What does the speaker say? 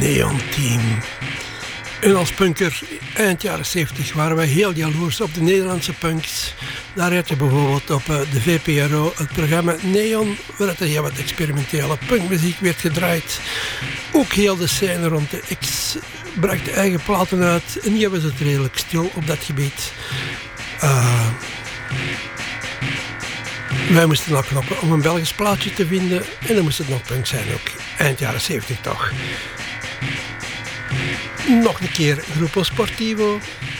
Neon Team. En als punker eind jaren 70 waren wij heel jaloers op de Nederlandse punks. Daar had je bijvoorbeeld op de VPRO het programma Neon, waar er heel wat experimentele punkmuziek werd gedraaid. Ook heel de scène rond de X bracht eigen platen uit en hier was het redelijk stil op dat gebied. Wij moesten nog knokken om een Belgisch plaatje te vinden en dan moest het nog punk zijn ook, eind jaren 70 toch. Nog een keer Gruppo Sportivo.